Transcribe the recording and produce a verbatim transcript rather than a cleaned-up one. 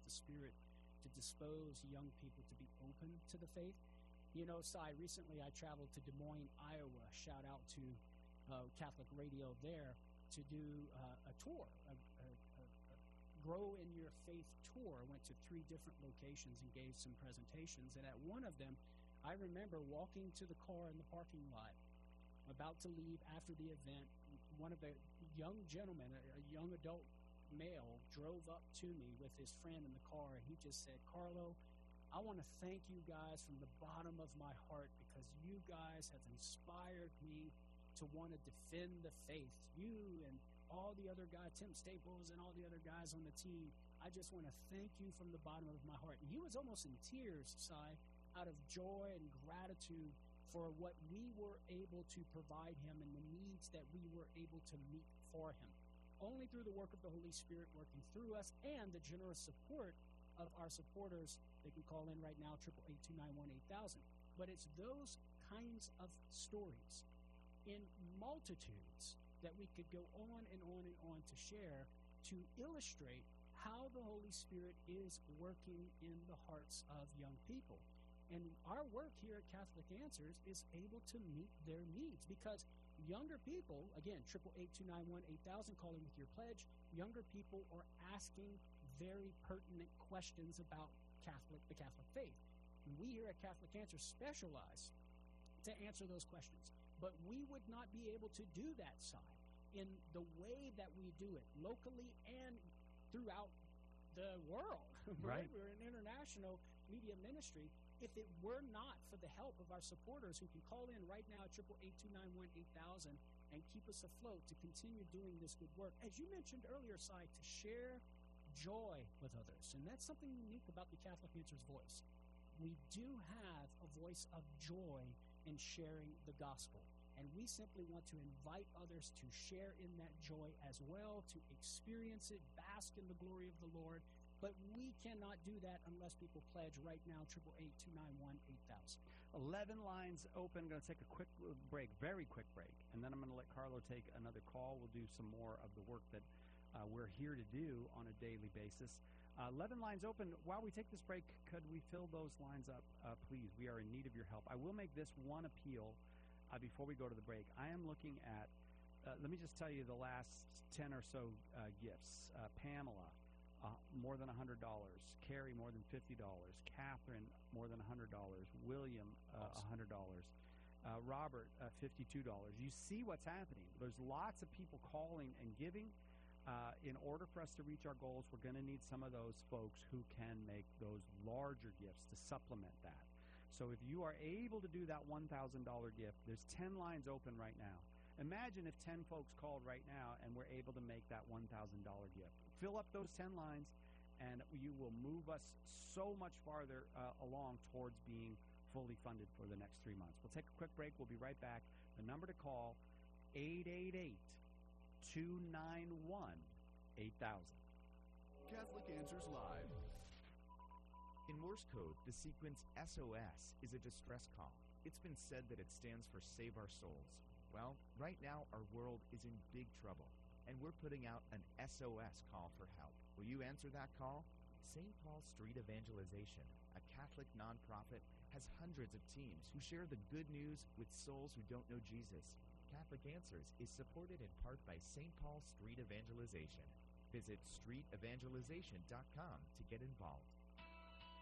the Spirit to dispose young people to be open to the faith. You know, Cy, recently I traveled to Des Moines, Iowa. Shout out to uh, Catholic Radio there to do uh, a tour, a, a, a, a Grow in Your Faith tour. I went to three different locations and gave some presentations. And at one of them, I remember walking to the car in the parking lot, about to leave after the event. One of the young gentlemen, a, a young adult male, drove up to me with his friend in the car, and he just said, "Carlo, I want to thank you guys from the bottom of my heart because you guys have inspired me to want to defend the faith. You and all the other guys, Tim Staples and all the other guys on the team, I just want to thank you from the bottom of my heart." And he was almost in tears, Cy, out of joy and gratitude for what we were able to provide him and the needs that we were able to meet for him. Only through the work of the Holy Spirit working through us and the generous support of our supporters. They can call in right now, triple eight two nine one eight thousand. But it's those kinds of stories in multitudes that we could go on and on and on to share to illustrate how the Holy Spirit is working in the hearts of young people. And our work here at Catholic Answers is able to meet their needs because younger people, again, triple eight two nine one eight thousand, calling with your pledge, younger people are asking very pertinent questions about Catholic, the Catholic faith. And we here at Catholic Answers specialize to answer those questions. But we would not be able to do that side in the way that we do it locally and throughout the world. Right? Right. We're an international media ministry. If it were not for the help of our supporters who can call in right now at triple eight two nine one eight thousand and keep us afloat to continue doing this good work. As you mentioned earlier, Cy, to share joy with others. And that's something unique about the Catholic Answers voice. We do have a voice of joy in sharing the gospel. And we simply want to invite others to share in that joy as well, to experience it, bask in the glory of the Lord. But we cannot do that unless people pledge right now, triple eight two nine one eight thousand. eleven lines open. I'm going to take a quick break, very quick break, and then I'm going to let Carlo take another call. We'll do some more of the work that uh, we're here to do on a daily basis. Uh, eleven lines open. While we take this break, could we fill those lines up, uh, please? We are in need of your help. I will make this one appeal uh, before we go to the break. I am looking at, uh, let me just tell you the last ten or so uh, gifts. Uh, Pamela, Uh, more than one hundred dollars. Carrie, more than fifty dollars. Catherine, more than one hundred dollars. William, uh, Awesome. one hundred dollars. Uh, Robert, uh, fifty-two dollars. You see what's happening. There's lots of people calling and giving. Uh, in order for us to reach our goals, we're going to need some of those folks who can make those larger gifts to supplement that. So if you are able to do that one thousand dollars gift, there's ten lines open right now. Imagine if ten folks called right now and we're able to make that one thousand dollars gift. Fill up those ten lines, and you will move us so much farther uh, along towards being fully funded for the next three months. We'll take a quick break. We'll be right back. The number to call, eight eight eight, two nine one, eight thousand. Catholic Answers Live. In Morse code, the sequence S O S is a distress call. It's been said that it stands for Save Our Souls. Well, right now our world is in big trouble, and we're putting out an S O S call for help. Will you answer that call? Saint Paul Street Evangelization, a Catholic nonprofit, has hundreds of teams who share the good news with souls who don't know Jesus. Catholic Answers is supported in part by Saint Paul Street Evangelization. Visit street evangelization dot com to get involved.